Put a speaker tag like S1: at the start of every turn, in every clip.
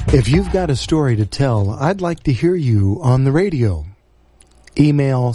S1: If you've got a story to tell, I'd like to hear you on the radio. Email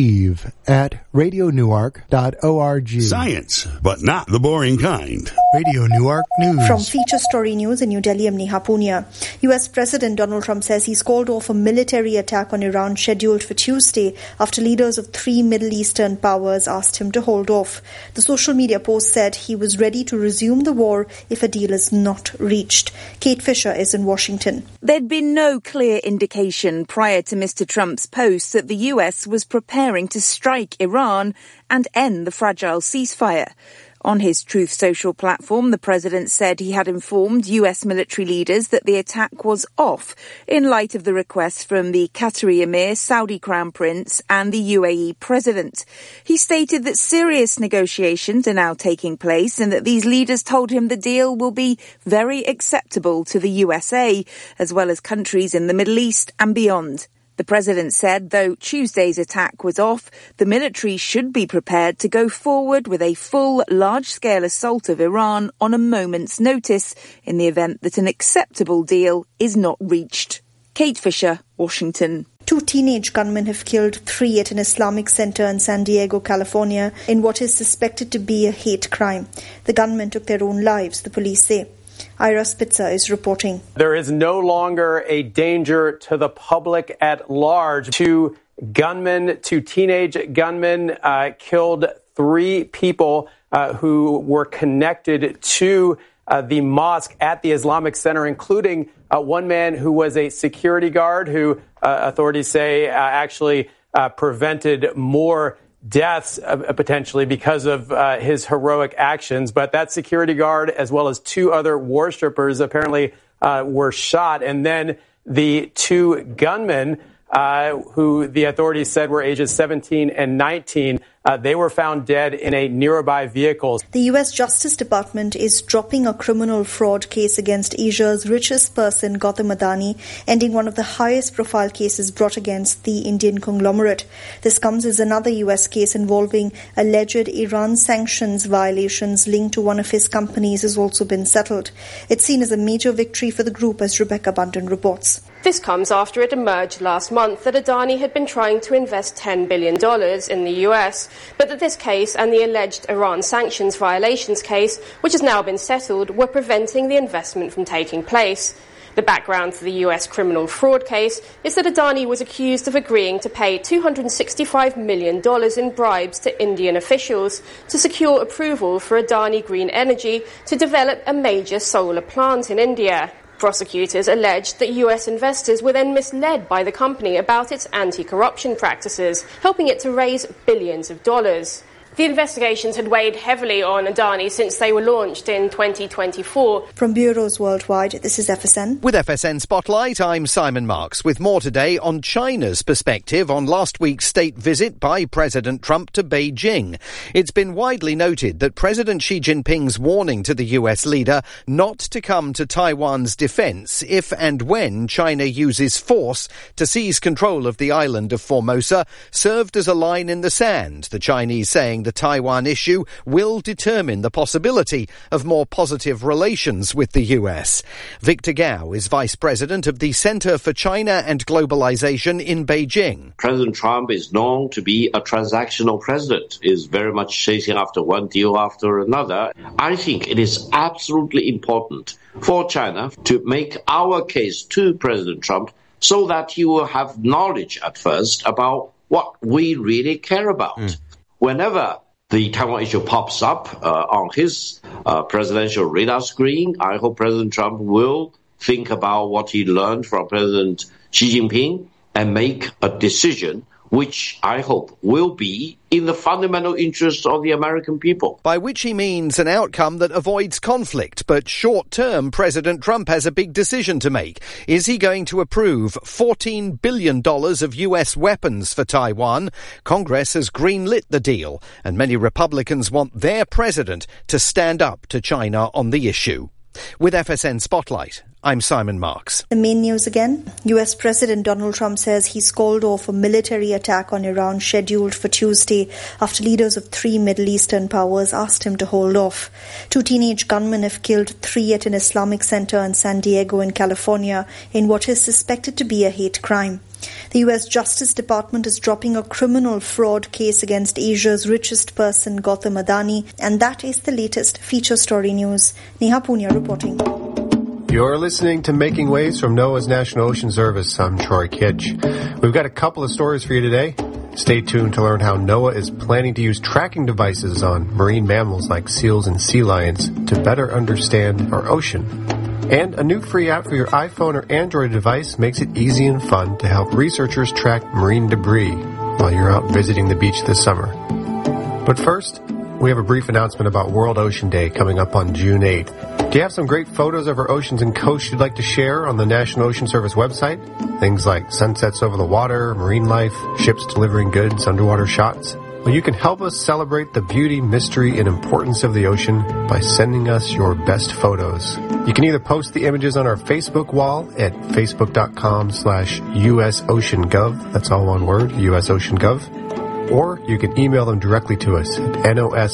S1: steve@radionewark.org.
S2: Science, but not the boring kind.
S1: Radio Newark News.
S3: From Feature Story News in New Delhi, I'm Neha Punia. US President Donald Trump says he's called off a military attack on Iran scheduled for Tuesday after leaders of 3 Middle Eastern powers asked him to hold off. The social media post said he was ready to resume the war if a deal is not reached. Kate Fisher is in Washington.
S4: There'd been no clear indication prior to Mr. Trump's post that the US was preparing to strike Iran and end the fragile ceasefire. On his Truth Social platform, the president said he had informed US military leaders that the attack was off in light of the request from the Qatari Emir, Saudi Crown Prince and the UAE president. He stated that serious negotiations are now taking place and that these leaders told him the deal will be very acceptable to the USA, as well as countries in the Middle East and beyond. The president said, though Tuesday's attack was off, the military should be prepared to go forward with a full, large-scale assault of Iran on a moment's notice in the event that an acceptable deal is not reached. Kate Fisher, Washington.
S3: 2 teenage gunmen have killed 3 at an Islamic center in San Diego, California, in what is suspected to be a hate crime. The gunmen took their own lives, the police say. Ira Spitzer is reporting.
S5: There is no longer a danger to the public at large. 2 teenage gunmen killed 3 people who were connected to the mosque at the Islamic Center, including one man who was a security guard who authorities say actually prevented more deaths potentially because of his heroic actions. But that security guard, as well as 2 other worshipers, apparently were shot. And then the 2 gunmen, who the authorities said were ages 17 and 19, they were found dead in a nearby vehicle.
S3: The U.S. Justice Department is dropping a criminal fraud case against Asia's richest person, Gautam Adani, ending one of the highest profile cases brought against the Indian conglomerate. This comes as another U.S. case involving alleged Iran sanctions violations linked to one of his companies has also been settled. It's seen as a major victory for the group, as Rebecca Bunton reports.
S6: This comes after it emerged last month that Adani had been trying to invest $10 billion in the US, but that this case and the alleged Iran sanctions violations case, which has now been settled, were preventing the investment from taking place. The background to the US criminal fraud case is that Adani was accused of agreeing to pay $265 million in bribes to Indian officials to secure approval for Adani Green Energy to develop a major solar plant in India. Prosecutors alleged that US investors were then misled by the company about its anti-corruption practices, helping it to raise billions of dollars. The investigations had weighed heavily on Adani since they were launched in 2024.
S3: From bureaus worldwide, this is FSN.
S7: With FSN Spotlight, I'm Simon Marks, with more today on China's perspective on last week's state visit by President Trump to Beijing. It's been widely noted that President Xi Jinping's warning to the US leader not to come to Taiwan's defense if and when China uses force to seize control of the island of Formosa served as a line in the sand, the Chinese saying the Taiwan issue will determine the possibility of more positive relations with the US. Victor Gao is Vice President of the Center for China and Globalization in Beijing.
S8: President Trump is known to be a transactional president, is very much chasing after one deal after another. I think it is absolutely important for China to make our case to President Trump so that he will have knowledge at first about what we really care about. Whenever the Taiwan issue pops up on his presidential radar screen, I hope President Trump will think about what he learned from President Xi Jinping and make a decision which I hope will be in the fundamental interest of the American people.
S7: By which he means an outcome that avoids conflict. But short-term, President Trump has a big decision to make. Is he going to approve $14 billion of US weapons for Taiwan? Congress has greenlit the deal, and many Republicans want their president to stand up to China on the issue. With FSN Spotlight, I'm Simon Marks.
S3: The main news again. US President Donald Trump says he's called off a military attack on Iran scheduled for Tuesday after leaders of 3 Middle Eastern powers asked him to hold off. 2 teenage gunmen have killed 3 at an Islamic center in San Diego in California in what is suspected to be a hate crime. The US Justice Department is dropping a criminal fraud case against Asia's richest person, Gautam Adani, and that is the latest feature story news. Neha Punya reporting.
S9: You're listening to Making Waves from NOAA's National Ocean Service. I'm Troy Kitch. We've got a couple of stories for you today. Stay tuned to learn how NOAA is planning to use tracking devices on marine mammals like seals and sea lions to better understand our ocean. And a new free app for your iPhone or Android device makes it easy and fun to help researchers track marine debris while you're out visiting the beach this summer. But first, we have a brief announcement about World Ocean Day coming up on June 8th. Do you have some great photos of our oceans and coasts you'd like to share on the National Ocean Service website? Things like sunsets over the water, marine life, ships delivering goods, underwater shots? Well, you can help us celebrate the beauty, mystery, and importance of the ocean by sending us your best photos. You can either post the images on our Facebook wall at facebook.com/USOceanGov. That's all one word, USOceanGov. Or you can email them directly to us at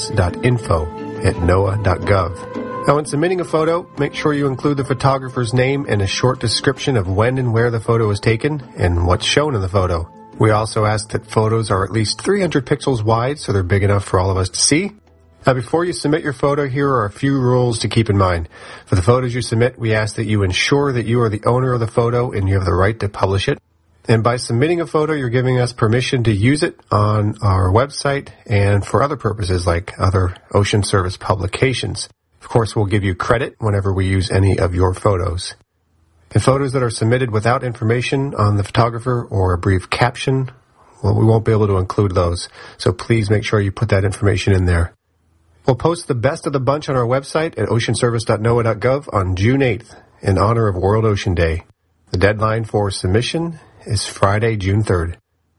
S9: nos.info@noaa.gov. Now, when submitting a photo, make sure you include the photographer's name and a short description of when and where the photo was taken and what's shown in the photo. We also ask that photos are at least 300 pixels wide so they're big enough for all of us to see. Now, before you submit your photo, here are a few rules to keep in mind. For the photos you submit, we ask that you ensure that you are the owner of the photo and you have the right to publish it. And by submitting a photo, you're giving us permission to use it on our website and for other purposes like other Ocean Service publications. Of course, we'll give you credit whenever we use any of your photos. And photos that are submitted without information on the photographer or a brief caption, well, we won't be able to include those. So please make sure you put that information in there. We'll post the best of the bunch on our website at oceanservice.noaa.gov on June 8th in honor of World Ocean Day. The deadline for submission is Friday, June 3rd.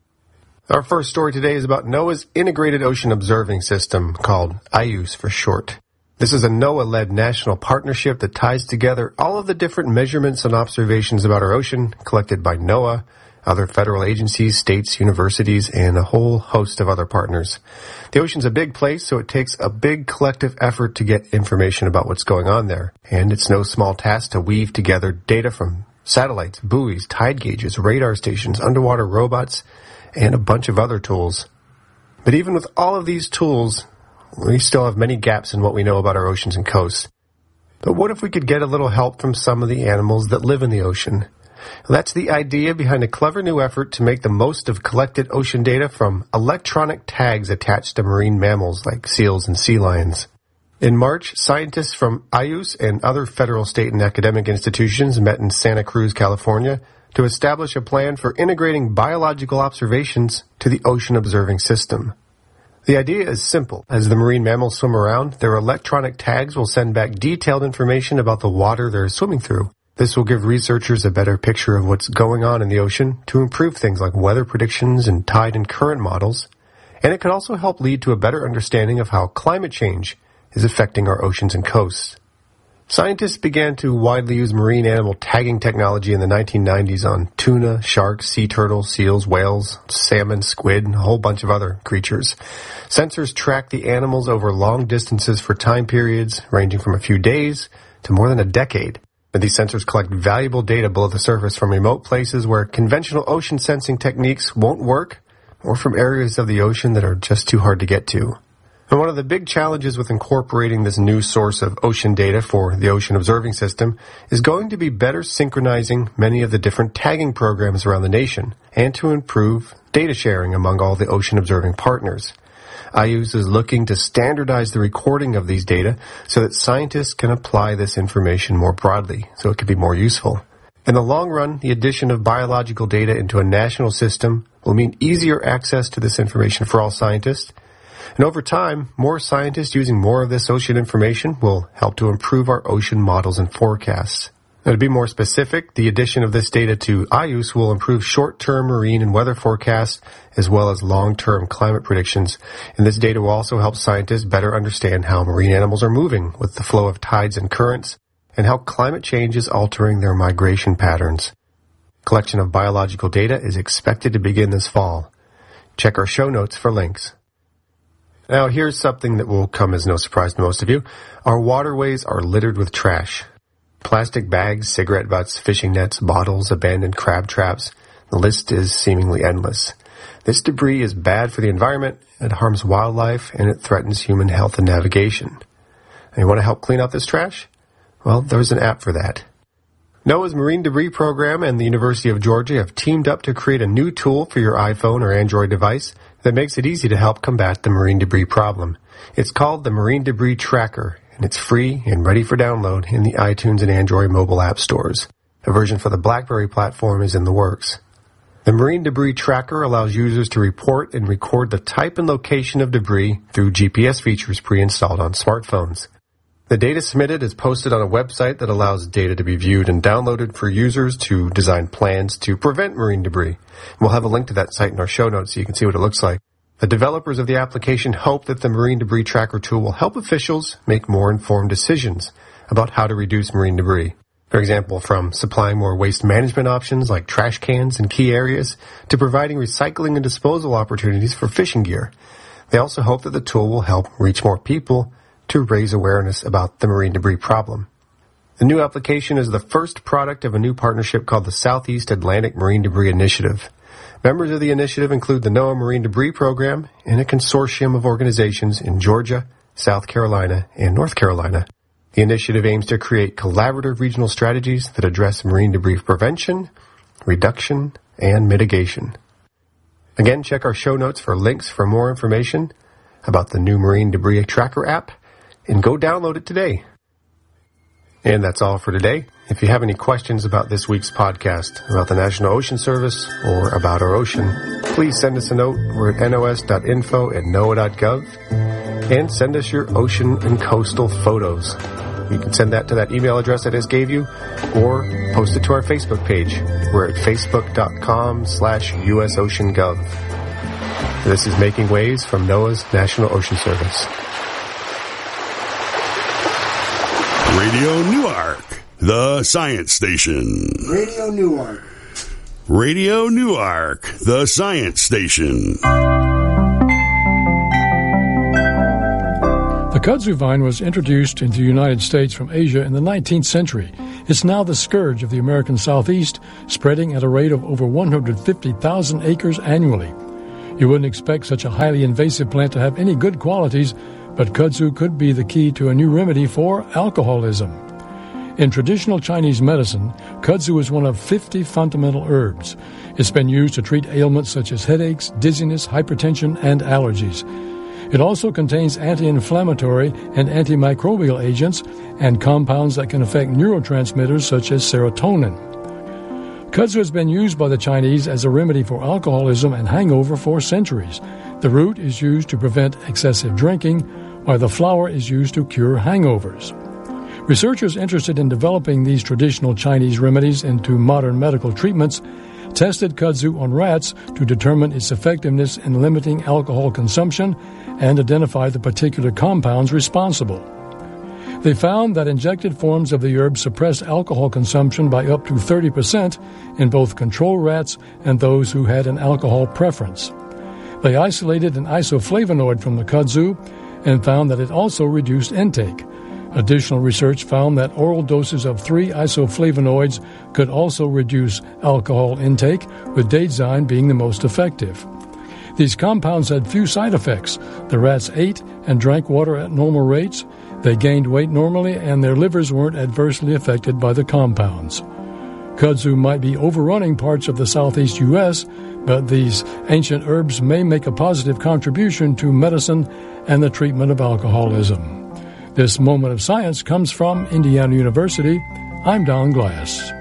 S9: Our first story today is about NOAA's Integrated Ocean Observing System, called IOOS for short. This is a NOAA-led national partnership that ties together all of the different measurements and observations about our ocean collected by NOAA, other federal agencies, states, universities, and a whole host of other partners. The ocean's a big place, so it takes a big collective effort to get information about what's going on there. And it's no small task to weave together data from satellites, buoys, tide gauges, radar stations, underwater robots, and a bunch of other tools. But even with all of these tools, we still have many gaps in what we know about our oceans and coasts. But what if we could get a little help from some of the animals that live in the ocean? Well, that's the idea behind a clever new effort to make the most of collected ocean data from electronic tags attached to marine mammals like seals and sea lions. In March, scientists from IOOS and other federal, state, and academic institutions met in Santa Cruz, California, to establish a plan for integrating biological observations to the ocean observing system. The idea is simple. As the marine mammals swim around, their electronic tags will send back detailed information about the water they're swimming through. This will give researchers a better picture of what's going on in the ocean to improve things like weather predictions and tide and current models. And it could also help lead to a better understanding of how climate change is affecting our oceans and coasts. Scientists began to widely use marine animal tagging technology in the 1990s on tuna, sharks, sea turtles, seals, whales, salmon, squid, and a whole bunch of other creatures. Sensors track the animals over long distances for time periods ranging from a few days to more than a decade. And these sensors collect valuable data below the surface from remote places where conventional ocean sensing techniques won't work, or from areas of the ocean that are just too hard to get to. And one of the big challenges with incorporating this new source of ocean data for the ocean observing system is going to be better synchronizing many of the different tagging programs around the nation and to improve data sharing among all the ocean observing partners. IOOS is looking to standardize the recording of these data so that scientists can apply this information more broadly so it can be more useful. In the long run, the addition of biological data into a national system will mean easier access to this information for all scientists. And over time, more scientists using more of this ocean information will help to improve our ocean models and forecasts. Now, to be more specific, the addition of this data to IOOS will improve short-term marine and weather forecasts as well as long-term climate predictions. And this data will also help scientists better understand how marine animals are moving with the flow of tides and currents and how climate change is altering their migration patterns. Collection of biological data is expected to begin this fall. Check our show notes for links. Now, here's something that will come as no surprise to most of you. Our waterways are littered with trash. Plastic bags, cigarette butts, fishing nets, bottles, abandoned crab traps. The list is seemingly endless. This debris is bad for the environment, it harms wildlife, and it threatens human health and navigation. And you want to help clean up this trash? Well, there's an app for that. NOAA's Marine Debris Program and the University of Georgia have teamed up to create a new tool for your iPhone or Android device that makes it easy to help combat the marine debris problem. It's called the Marine Debris Tracker, and it's free and ready for download in the iTunes and Android mobile app stores. A version for the BlackBerry platform is in the works. The Marine Debris Tracker allows users to report and record the type and location of debris through GPS features pre-installed on smartphones. The data submitted is posted on a website that allows data to be viewed and downloaded for users to design plans to prevent marine debris. We'll have a link to that site in our show notes so you can see what it looks like. The developers of the application hope that the Marine Debris Tracker tool will help officials make more informed decisions about how to reduce marine debris. For example, from supplying more waste management options like trash cans in key areas to providing recycling and disposal opportunities for fishing gear. They also hope that the tool will help reach more people to raise awareness about the marine debris problem. The new application is the first product of a new partnership called the Southeast Atlantic Marine Debris Initiative. Members of the initiative include the NOAA Marine Debris Program and a consortium of organizations in Georgia, South Carolina, and North Carolina. The initiative aims to create collaborative regional strategies that address marine debris prevention, reduction, and mitigation. Again, check our show notes for links for more information about the new Marine Debris Tracker app, and go download it today. And that's all for today. If you have any questions about this week's podcast, about the National Ocean Service, or about our ocean, please send us a note. We're at nos.info@noaa.gov, and send us your ocean and coastal photos. You can send that to that email address I just gave you, or post it to our Facebook page. We're at facebook.com/USOceanGov. This is Making Waves from NOAA's National Ocean Service.
S2: Radio Newark, the science station.
S1: Radio Newark.
S2: Radio Newark, the science station.
S10: The kudzu vine was introduced into the United States from Asia in the 19th century. It's now the scourge of the American Southeast, spreading at a rate of over 150,000 acres annually. You wouldn't expect such a highly invasive plant to have any good qualities, but kudzu could be the key to a new remedy for alcoholism. In traditional Chinese medicine, kudzu is one of 50 fundamental herbs. It's been used to treat ailments such as headaches, dizziness, hypertension, and allergies. It also contains anti-inflammatory and antimicrobial agents and compounds that can affect neurotransmitters such as serotonin. Kudzu has been used by the Chinese as a remedy for alcoholism and hangover for centuries. The root is used to prevent excessive drinking, while the flower is used to cure hangovers. Researchers interested in developing these traditional Chinese remedies into modern medical treatments tested kudzu on rats to determine its effectiveness in limiting alcohol consumption and identify the particular compounds responsible. They found that injected forms of the herb suppressed alcohol consumption by up to 30% in both control rats and those who had an alcohol preference. They isolated an isoflavonoid from the kudzu and found that it also reduced intake. Additional research found that oral doses of 3 isoflavonoids could also reduce alcohol intake, with daidzein being the most effective. These compounds had few side effects. The rats ate and drank water at normal rates. They gained weight normally, and their livers weren't adversely affected by the compounds. Kudzu might be overrunning parts of the southeast U.S., but these ancient herbs may make a positive contribution to medicine and the treatment of alcoholism. This moment of science comes from Indiana University. I'm Don Glass.